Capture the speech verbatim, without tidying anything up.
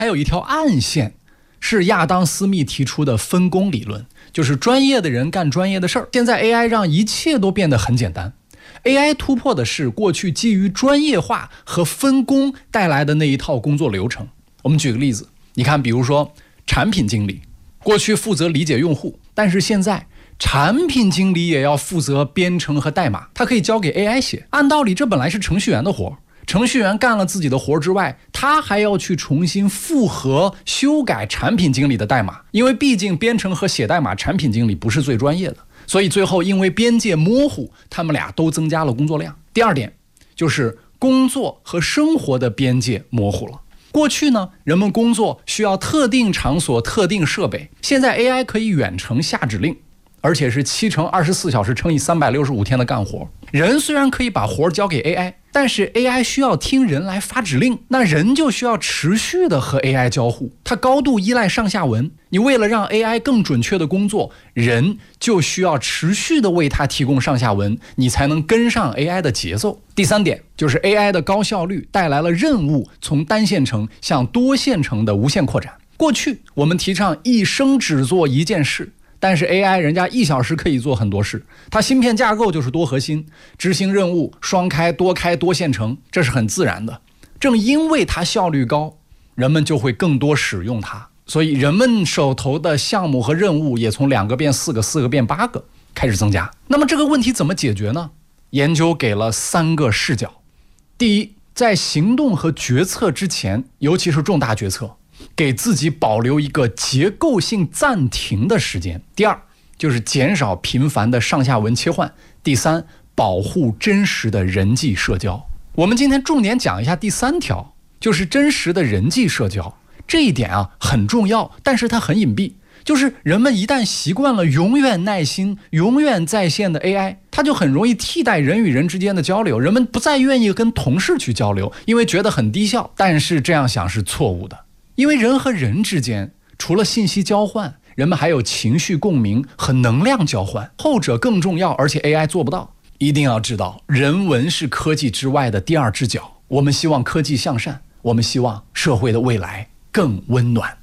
还有一条暗线，是亚当·斯密提出的分工理论，就是专业的人干专业的事儿。现在 A I 让一切都变得很简单。A I 突破的是过去基于专业化和分工带来的那一套工作流程。我们举个例子，你看，比如说产品经理，过去负责理解用户，但是现在产品经理也要负责编程和代码，他可以交给 A I 写。按道理这本来是程序员的活，程序员干了自己的活之外，他还要去重新复核修改产品经理的代码，因为毕竟编程和写代码产品经理不是最专业的，所以最后因为边界模糊，他们俩都增加了工作量。第二点就是工作和生活的边界模糊了。过去呢，人们工作需要特定场所、特定设备，现在 A I 可以远程下指令，而且是七乘二十四小时乘以三百六十五天的干活。人虽然可以把活交给 A I， 但是 A I 需要听人来发指令，那人就需要持续的和 A I 交互，它高度依赖上下文。你为了让 A I 更准确的工作，人就需要持续的为它提供上下文，你才能跟上 A I 的节奏。第三点就是 A I 的高效率带来了任务从单线程向多线程的无限扩展。过去我们提倡一生只做一件事，但是 A I 人家一小时可以做很多事，它芯片架构就是多核心，执行任务双开多开多线程，这是很自然的。正因为它效率高，人们就会更多使用它，所以人们手头的项目和任务也从两个变四个，四个变八个开始增加。那么这个问题怎么解决呢？研究给了三个视角。第一，在行动和决策之前，尤其是重大决策，给自己保留一个结构性暂停的时间。第二，就是减少频繁的上下文切换。第三，保护真实的人际社交。我们今天重点讲一下第三条，就是真实的人际社交。这一点啊很重要，但是它很隐蔽。就是人们一旦习惯了永远耐心、永远在线的 A I， 它就很容易替代人与人之间的交流。人们不再愿意跟同事去交流，因为觉得很低效。但是这样想是错误的，因为人和人之间除了信息交换，人们还有情绪共鸣和能量交换，后者更重要，而且 A I 做不到。一定要知道，人文是科技之外的第二只脚。我们希望科技向善，我们希望社会的未来更温暖。